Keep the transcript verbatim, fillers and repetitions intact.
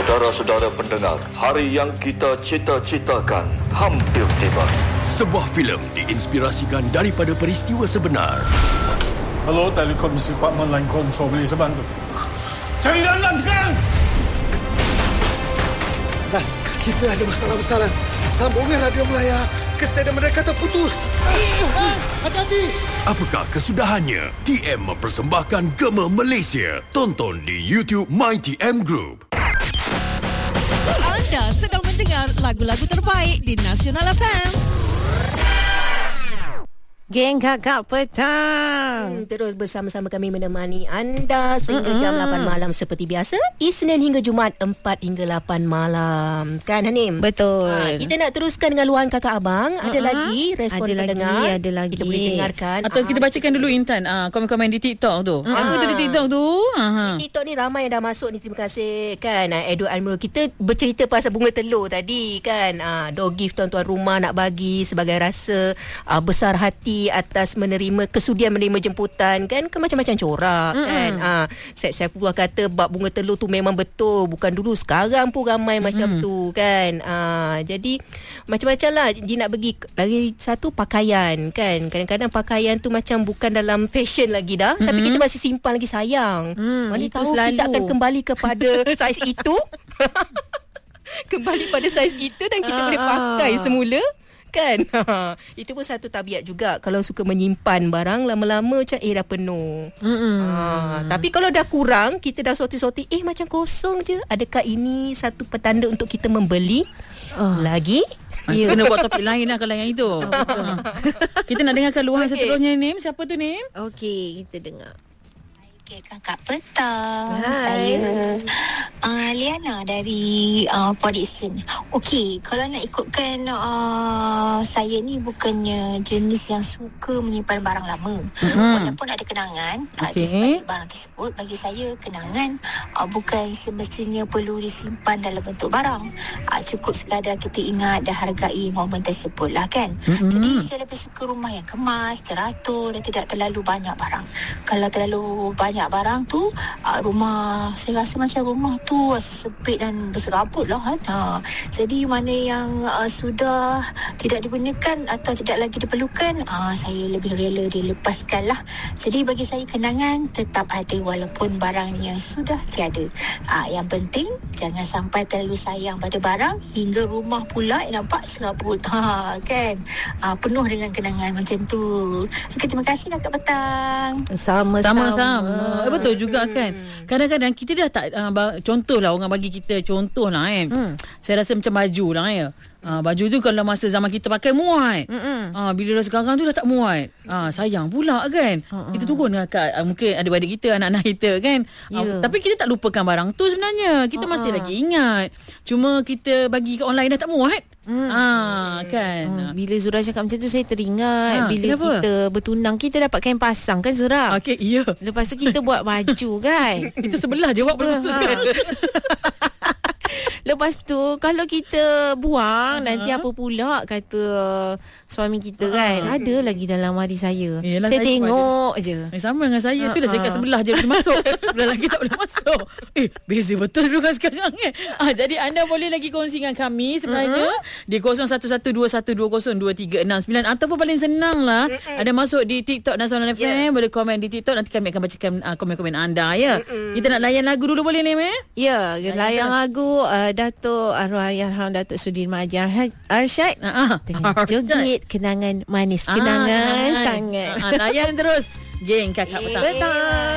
Saudara-saudara pendengar, hari yang kita cita-citakan hampir tiba. Sebuah filem diinspirasikan daripada peristiwa sebenar. Hello, Telekomisi Department Line Control, boleh saya bantu? Cari Lanlan sekarang! Dan kita ada masalah besar. Sambungan radio Melaya ke stadium mereka terputus. Hati-hati! Apakah kesudahannya? T M mempersembahkan Gema Malaysia. Tonton di YouTube My T M Group. Anda sedang mendengar lagu-lagu terbaik di Nasional F M. Geng Kakak Petang. Hmm, terus bersama-sama kami menemani anda sehingga mm-hmm. jam lapan malam seperti biasa. Isnin hingga Jumaat empat hingga lapan malam. Kan Hanim? Betul. Ha, kita nak teruskan dengan luahan kakak abang. Ada uh-huh. lagi respon ada pendengar. Lagi, ada lagi. Kita boleh dengarkan. Atau kita bacakan dulu Intan uh, komen-komen di TikTok tu. Uh-huh. Apa tu di TikTok tu? Uh-huh. Di TikTok ni ramai yang dah masuk ni. Terima kasih kan. Uh, Edu Almul kita bercerita pasal bunga telur tadi kan. Uh, door gift tuan-tuan rumah nak bagi sebagai rasa uh, besar hati atas menerima kesudian menerima jemputan kan, ke macam-macam corak mm-hmm. kan. Ah, Syed Saifullah kata bab bunga telur tu memang betul, bukan dulu, sekarang pun ramai mm-hmm. macam tu kan. Ah, jadi macam-macam lah dia nak bagi. Lagi satu pakaian kan, kadang-kadang pakaian tu macam bukan dalam fashion lagi dah, mm-hmm. tapi kita masih simpan lagi sayang. Mm, mana tahu selalu. Kita akan kembali kepada saiz itu. Kembali pada saiz itu dan kita ah. boleh pakai semula kan. Ha, itu pun satu tabiat juga. Kalau suka menyimpan barang lama-lama macam eh dah penuh. Ha, tapi kalau dah kurang, kita dah sorti-sorti, eh macam kosong je. Adakah ini satu petanda untuk kita membeli oh. lagi? Ya. Kena buat topik lain lah kalau yang itu. Oh, kita nak dengarkan luahan okay. seterusnya Nim. Siapa tu Nim? Okey, kita dengar. Okay, Kakak Petang. Hai. Saya uh, Liana dari uh, Port Dickson. Okey, kalau nak ikutkan uh, saya ni bukannya jenis yang suka menyimpan barang lama. Mm-hmm. Walaupun ada kenangan okay. uh, di sebalik barang tersebut, bagi saya kenangan uh, bukan semestinya perlu disimpan dalam bentuk barang. Uh, cukup sekadar kita ingat dan hargai momen tersebut lah kan. Mm-hmm. Jadi saya lebih suka rumah yang kemas, teratur dan tidak terlalu banyak barang. Kalau terlalu banyak banyak barang tu uh, rumah saya rasa macam rumah tu rasa sempit dan berserabut lah kan. Ha, jadi mana yang uh, sudah tidak digunakan atau tidak lagi diperlukan, uh, saya lebih rela dilepaskan lah. Jadi bagi saya kenangan tetap ada walaupun barangnya sudah tiada. Uh, yang penting jangan sampai terlalu sayang pada barang hingga rumah pula nampak serabut. Ha, kan uh, penuh dengan kenangan macam tu. Okay, terima kasih Kakak Petang. Sama-sama. Sama-sama. Uh, betul juga kan. Kadang-kadang kita dah tak uh, contohlah orang bagi kita contoh lah kan. Hmm. Saya rasa macam baju lah ya. Uh, baju tu kalau masa zaman kita pakai muat. Uh, bila dah sekarang tu dah tak muat. Uh, sayang pula kan. Uh-uh. Kita turun kat uh, mungkin adik-adik kita, anak-anak kita kan. Uh, yeah. Tapi kita tak lupakan barang tu sebenarnya. Kita uh-uh. masih lagi ingat. Cuma kita bagi kat online dah tak muat. Hmm. Ah, kan. Hmm. Bila Zura cakap macam tu saya teringat ha, bila kenapa? Kita bertunang kita dapat kain pasang kan Zura. Okey, iya. Lepas tu kita buat baju kan. Kita sebelah je buat baju kan. Lepas tu kalau kita buang uh-huh. nanti apa pula kata suami kita kan. Uh-huh. Ada lagi dalam hati saya. Yelah, saya, saya tengok je. Eh, sama dengan saya. Uh-huh. Tu dah saya kat sebelah je boleh masuk. Sebelah lagi tak boleh masuk. Eh, beza betul dulu kan sekarang eh. Ah, jadi anda boleh lagi kongsi dengan kami sebenarnya uh-huh. di kosong satu satu dua satu dua kosong dua tiga enam sembilan ataupun paling senang lah uh-huh. ada masuk di TikTok Nasional F M. Yeah. Boleh komen di TikTok, nanti kami akan bacakan uh, komen-komen anda ya. Uh-huh. Kita nak layan lagu dulu boleh ni eh? Ya, layan lagu uh, Datuk Arwah Yarham Datuk Sudirman Haji Arsyad uh-huh. dengan joget kenangan manis. Kenangan ah, sangat. Ah, layan terus geng Kakak Petang. Petang.